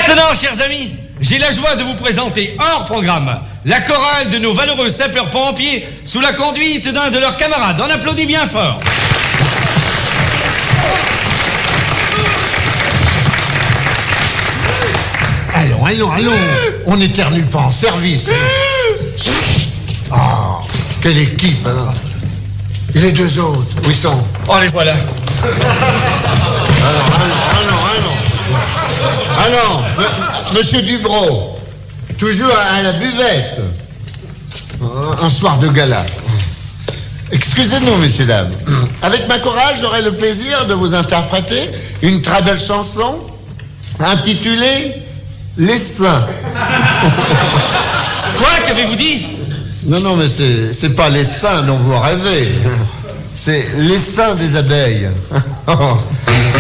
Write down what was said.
Maintenant, chers amis, j'ai la joie de vous présenter hors programme la chorale de nos valeureux sapeurs-pompiers sous la conduite d'un de leurs camarades. On applaudit bien fort. Allons. On n'éternue pas en service. Ah, quelle équipe, hein. Et les deux autres, où ils sont? Oh, les voilà. Allons, monsieur Dubrow, toujours à la buvette. Un soir de gala. Excusez-nous, messieurs, dames. Avec ma chorale, j'aurai le plaisir de vous interpréter une très belle chanson intitulée Les Saints. Quoi, qu'avez-vous dit? Non, mais c'est pas les saints dont vous rêvez. C'est les saints des abeilles.